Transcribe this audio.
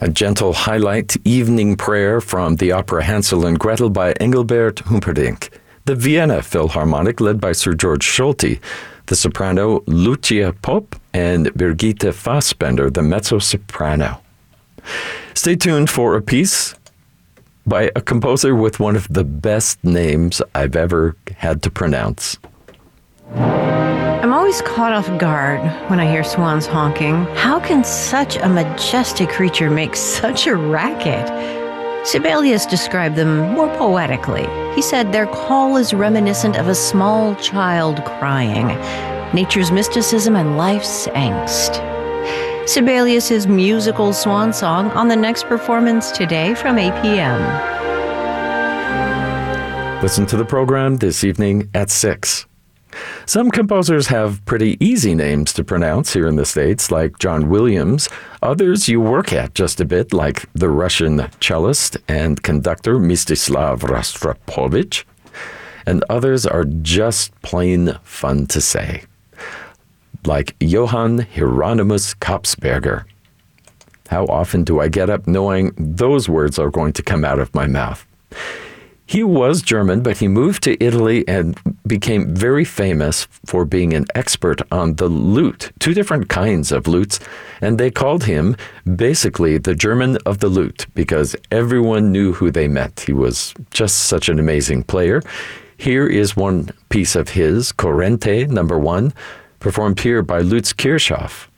A gentle highlight evening prayer from the opera Hansel and Gretel by Engelbert Humperdinck. The Vienna Philharmonic led by Sir George Solti. The soprano Lucia Popp and Birgitte Fassbender, the mezzo-soprano. Stay tuned for a piece by a composer with one of the best names I've ever had to pronounce. I'm always caught off guard when I hear swans honking. How can such a majestic creature make such a racket? Sibelius described them more poetically. He said their call is reminiscent of a small child crying, nature's mysticism and life's angst. Sibelius's musical swan song on the next performance today from 8 p.m. Listen to the program this evening at 6. Some composers have pretty easy names to pronounce here in the States, like John Williams. Others you work at just a bit, like the Russian cellist and conductor Mstislav Rostropovich. And others are just plain fun to say, like Johann Hieronymus Kopsberger. How often do I get up knowing those words are going to come out of my mouth? He was German, but he moved to Italy and became very famous for being an expert on the lute, two different kinds of lutes, and they called him basically the German of the lute because everyone knew who they met. He was just such an amazing player. Here is one piece of his, Corrente No. 1, performed here by Lutz Kirchhoff.